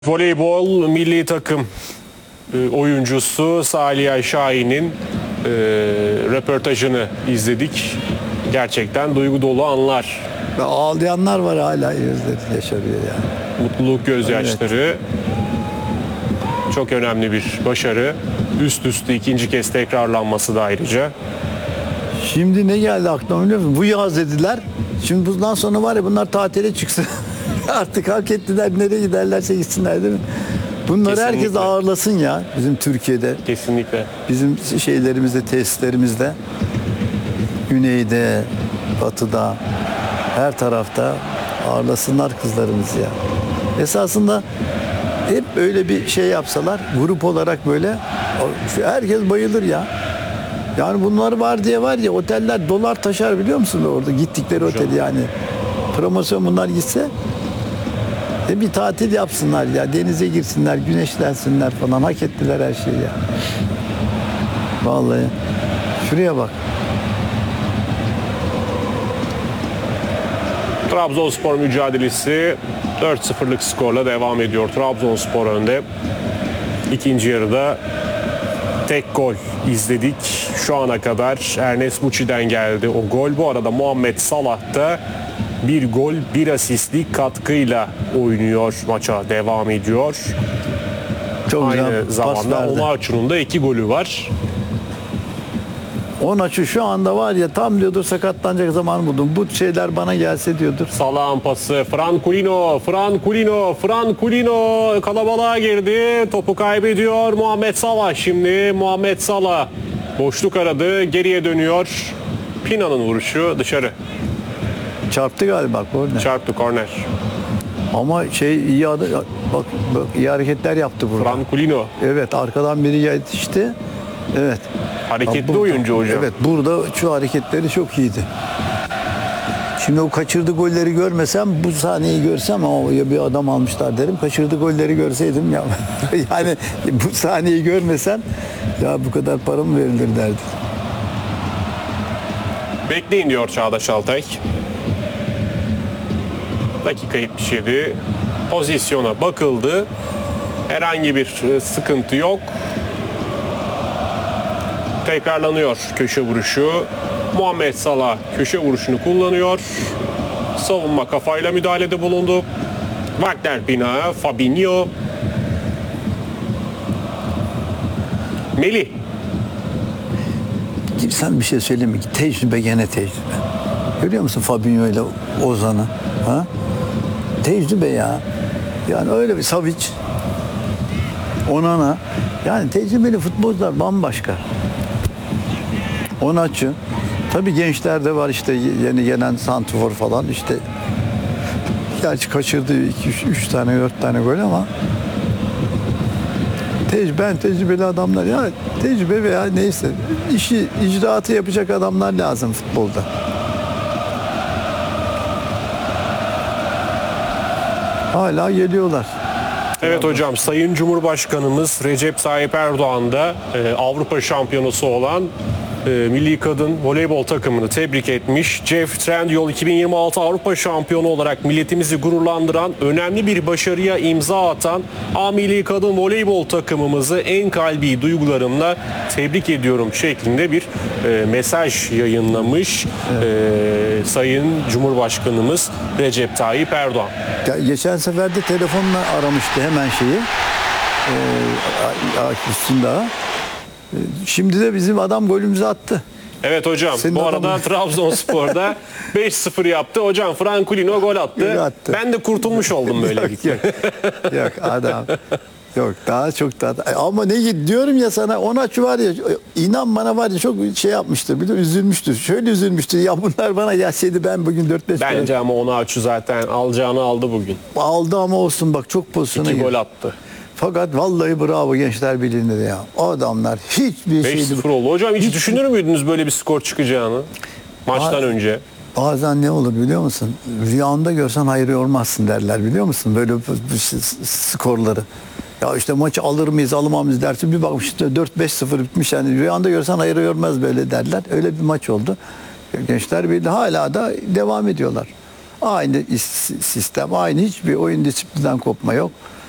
Voleybol milli takım oyuncusu Salih Şahin'in röportajını izledik. Gerçekten duygu dolu anlar. Ve ağlayanlar var hala gözleri yaşarıyor yani. Mutluluk gözyaşları. Evet. Çok önemli bir başarı. Üst üste ikinci kez tekrarlanması da ayrıca. Şimdi ne geldi aklıma biliyor musun? Bu yaz dediler. Şimdi bundan sonra var ya bunlar tatile çıksın. Artık hak ettiler. Nereye giderlerse gitsinler değil mi? Bunları kesinlikle. Herkes ağırlasın ya bizim Türkiye'de. Kesinlikle. Bizim şeylerimizde, tesislerimizde. Güneyde, batıda, her tarafta ağırlasınlar kızlarımız ya. Esasında hep böyle bir şey yapsalar, grup olarak böyle herkes bayılır ya. Yani bunlar var diye var ya oteller dolar taşar biliyor musun orada gittikleri otel yani. Promosyon bunlar gitse bir tatil yapsınlar ya. Denize girsinler, güneşlensinler falan. Hak ettiler her şeyi ya. Vallahi. Şuraya bak. Trabzonspor mücadelesi 4-0'lık skorla devam ediyor. Trabzonspor önde. İkinci yarıda tek gol izledik. Şu ana kadar Ernest Muçi'den geldi o gol. Bu arada Muhammed Salah da bir gol, bir asistlik katkıyla oynuyor. Maça devam ediyor. Çok aynı zamanda Onaçu'nun da 2 golü var. Onaçu şu anda var ya tam diyordur sakatlanacak zaman buldum. Bu şeyler bana gelse diyordur. Salah'ın pası. Franculino kalabalığa girdi. Topu kaybediyor. Muhammed Salah şimdi. Muhammed Salah boşluk aradı. Geriye dönüyor. Pina'nın vuruşu dışarı. Çarptı galiba korner. Çarptı korner. Ama iyi bak iyi hareketler yaptı burada. Franculino. Evet arkadan biri yetişti. Evet. Hareketli burada, oyuncu hocam. Evet burada şu hareketleri çok iyiydi. Şimdi o kaçırdığı golleri görmesem bu sahneyi görsem ya bir adam almışlar derim. Kaçırdığı golleri görseydim ya yani bu sahneyi görmesen ya bu kadar para mı verilir derdim. Bekleyin diyor Çağdaş Altay. Dakika 77. Pozisyona bakıldı. Herhangi bir sıkıntı yok. Tekrarlanıyor köşe vuruşu. Muhammed Salah köşe vuruşunu kullanıyor. Savunma kafayla müdahalede bulundu. Wagner Pina, Fabinho. Melih. Sen bir şey söyleyeyim mi? Tecrübe gene tecrübe. Görüyor musun Fabinho ile Ozan'ı? Ha? Tecrübe ya. Yani öyle bir Savic, Onana. Yani tecrübeli futbolcular bambaşka. Onaçu. Tabii gençler de var işte yeni gelen santrfor falan işte. Gerçi kaçırdı 2-3 tane 4 tane gol ama tecrübeli adamlar ya tecrübe veya neyse işi icraatı yapacak adamlar lazım futbolda. Hala geliyorlar. Evet hocam, Sayın Cumhurbaşkanımız Recep Tayyip Erdoğan da Avrupa şampiyonası olan milli kadın voleybol takımını tebrik etmiş. Jeff Trendyol 2026 Avrupa şampiyonu olarak milletimizi gururlandıran, önemli bir başarıya imza atan A milli kadın voleybol takımımızı en kalbi duygularımla tebrik ediyorum şeklinde bir mesaj yayınlamış Sayın Cumhurbaşkanımız Recep Tayyip Erdoğan. Geçen sefer de telefonla aramıştı hemen şeyi. Üstünde. Şimdi de bizim adam golümüzü attı. Evet hocam. Senin bu arada Trabzonspor'da 5-0 yaptı. Hocam Franculino gol attı. Ben de kurtulmuş oldum böylelikle. Yok adam. Yok daha çok daha. Ama ne diyorum ya sana Onaçu var ya inan bana var ya çok şey yapmıştır. Bir de üzülmüştür. Şöyle üzülmüştür. Ya bunlar bana gelseydi ben bugün 4-5 bence ama Onaçu zaten alacağını aldı bugün. Aldı ama olsun bak çok pozisyona girdi. 2 gol attı. Fakat vallahi bravo Gençler Birliği'nde de ya. O adamlar hiçbir şey... 5-0 oldu. Hocam hiç düşünür müydünüz böyle bir skor çıkacağını maçtan önce? Bazen ne olur biliyor musun? Rüyanda görsen hayır yormazsın derler biliyor musun? Böyle skorları. Ya işte maçı alır mıyız alamam mıyız dersin. Bir bakmış işte 4-5-0 bitmiş. Yani rüyanda görsen hayır yormaz böyle derler. Öyle bir maç oldu. Gençler Birliği hala da devam ediyorlar. Aynı sistem, aynı hiçbir oyun disiplinden kopma yok.